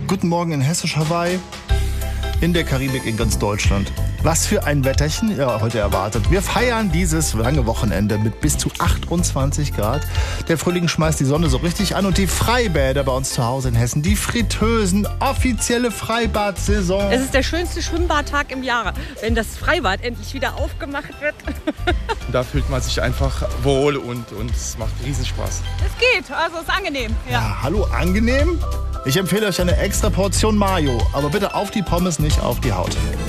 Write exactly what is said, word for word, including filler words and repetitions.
Guten Morgen in Hessisch Hawaii, in der Karibik, in ganz Deutschland. Was für ein Wetterchen ihr heute erwartet. Wir feiern dieses lange Wochenende mit bis zu achtundzwanzig Grad. Der Frühling schmeißt die Sonne so richtig an und die Freibäder bei uns zu Hause in Hessen, die Fritteusen, offizielle Freibad-Saison. Es ist der schönste Schwimmbadtag im Jahr, wenn das Freibad endlich wieder aufgemacht wird. Da fühlt man sich einfach wohl und, und es macht Riesenspaß. Es geht, also es ist angenehm. Ja. Ja, hallo, angenehm? Ich empfehle euch eine extra Portion Mayo, aber bitte auf die Pommes, nicht auf die Haut.